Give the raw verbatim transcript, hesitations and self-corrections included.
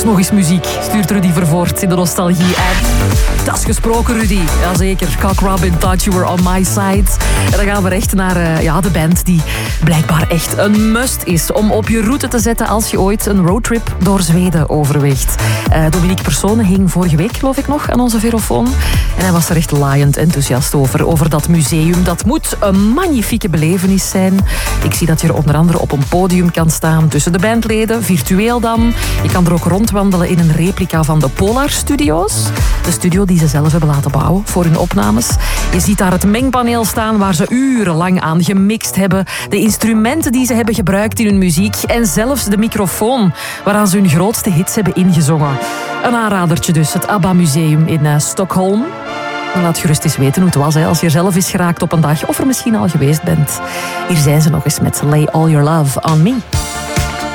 Alsnog eens muziek, stuurt Rudy Vervoort in de Nostalgie-app. Dat is gesproken, Rudy. Jazeker. Cock Robin, Thought You Were On My Side. En dan gaan we recht naar uh, ja, de band die blijkbaar echt een must is om op je route te zetten als je ooit een roadtrip door Zweden overweegt. Uh, Dominique Persone hing vorige week, geloof ik nog, aan onze verofoon. En hij was er echt laaiend enthousiast over. Over dat museum. Dat moet een magnifieke belevenis zijn. Ik zie dat je er onder andere op een podium kan staan tussen de bandleden, virtueel dan. Je kan er ook rondwandelen in een replica van de Polar Studios. De studio die ze zelf hebben laten bouwen voor hun opnames. Je ziet daar het mengpaneel staan waar ze urenlang aan gemixt hebben. De instrumenten die ze hebben gebruikt in hun muziek. En zelfs de microfoon waaraan ze hun grootste hits hebben ingezongen. Een aanradertje dus, het ABBA Museum in uh, Stockholm. Laat gerust eens weten hoe het was hè, als je er zelf is geraakt op een dag. Of er misschien al geweest bent. Hier zijn ze nog eens met Lay All Your Love On Me.